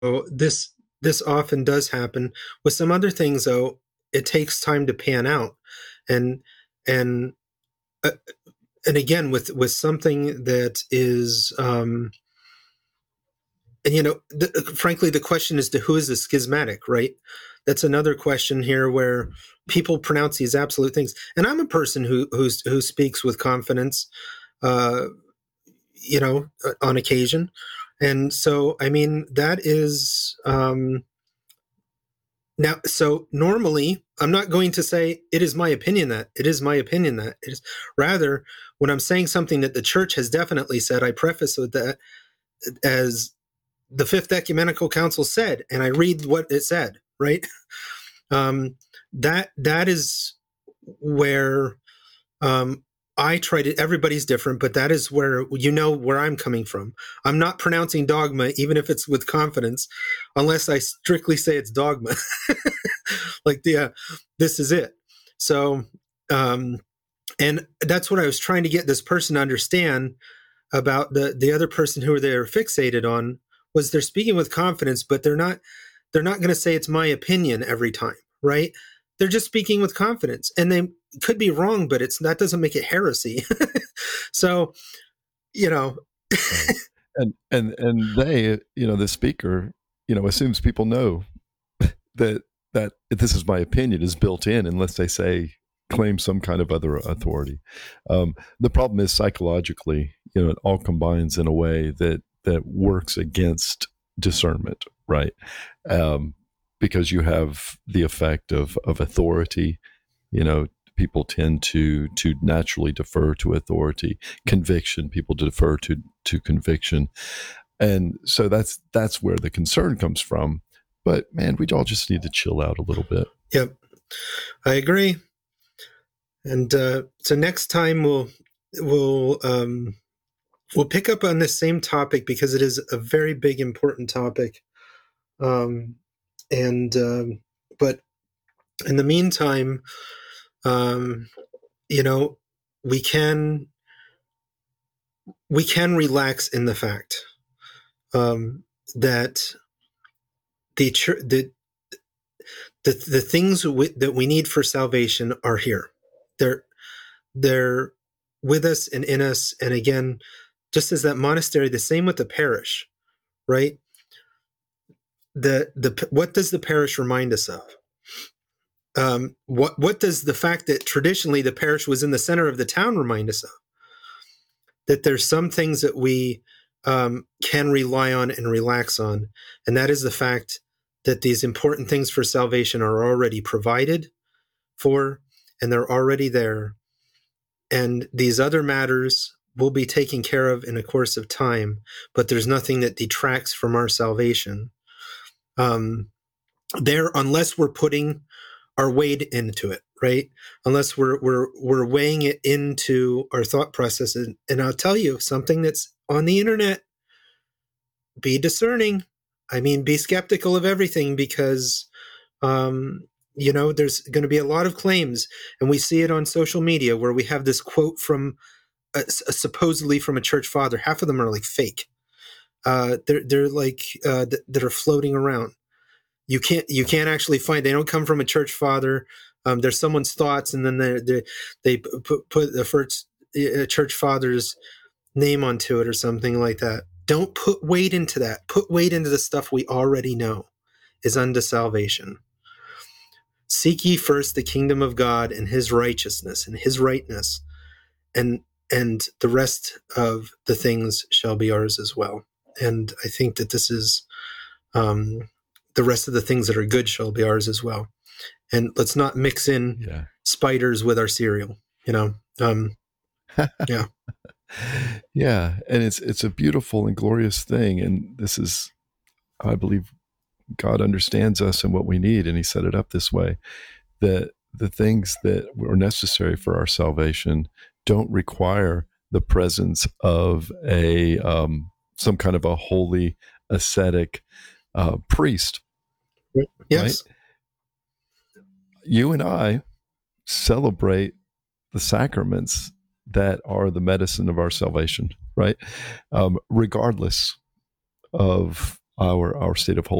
So this often does happen. With some other things, though, it takes time to pan out, and and uh, and again, with something that is, and frankly, the question is to who is the schismatic, right? That's another question here where people pronounce these absolute things, and I'm a person who speaks with confidence, uh, on occasion, and so I mean that is. Now, so normally, I'm not going to say it is my opinion that it is my opinion that it is. Rather, when I'm saying something that the church has definitely said, I preface with that as the Fifth Ecumenical Council said, and I read what it said. Right? That is where I try to. Everybody's different, but that is where where I'm coming from. I'm not pronouncing dogma, even if it's with confidence, unless I strictly say it's dogma. Like this is it. So, and that's what I was trying to get this person to understand about the other person who they were fixated on was they're speaking with confidence, but they're not going to say it's my opinion every time, right? They're just speaking with confidence, and they could be wrong, but that doesn't make it heresy. So, you know, Right. And they, the speaker, assumes people know that this is my opinion is built in unless they say claim some kind of other authority. The problem is psychologically, it all combines in a way that works against discernment, right? Because you have the effect of authority. People tend to naturally defer to authority. Conviction, people defer to conviction, and so that's where the concern comes from. But man, we all just need to chill out a little bit. Yep, I agree. And so next time we'll pick up on this same topic because it is a very big, important topic. And but in the meantime, um, you know, we can relax in the fact that the the things that we need for salvation are here. They're with us and in us. And again, just as that monastery, the same with the parish, right? The what does the parish remind us of? What does the fact that traditionally the parish was in the center of the town remind us of? That there's some things that we can rely on and relax on, and that is the fact that these important things for salvation are already provided for, and they're already there, and these other matters will be taken care of in a course of time. But there's nothing that detracts from our salvation there, unless we're putting our weight into it, right? Unless we're weighing it into our thought processes. And I'll tell you something that's on the internet: be discerning. I mean, be skeptical of everything, because there's going to be a lot of claims, and we see it on social media where we have this quote from supposedly from a church father. Half of them are like fake. They're like that are floating around. You can't actually find. They don't come from a church father. There's someone's thoughts, and then they put the first church father's name onto it or something like that. Don't put weight into that. Put weight into the stuff we already know is unto salvation. Seek ye first the kingdom of God and his righteousness and his rightness, and the rest of the things shall be ours as well. And I think that this is the rest of the things that are good shall be ours as well. And let's not mix in spiders with our cereal, yeah. Yeah. And it's a beautiful and glorious thing. And this is, I believe, God understands us and what we need. And he set it up this way, that the things that are necessary for our salvation don't require the presence of a some kind of a holy ascetic priest. Yes. Right? You and I celebrate the sacraments that are the medicine of our salvation, right? Regardless of our state of